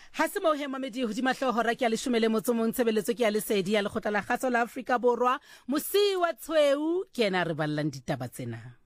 Ha se mo hemamedi hodima hlohora ke a leshome le motso mong tshebeletso ke ya lesedi ya lekgotla la kgaso la Afrika Borwa mosi wa tshweu ke ena re ballang ditaba tsena.